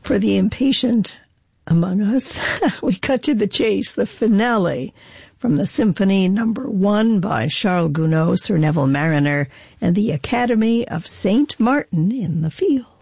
For the impatient among us, we cut to the chase, the finale from the Symphony No. 1 by Charles Gounod, Sir Neville Marriner, and the Academy of St. Martin in the Fields.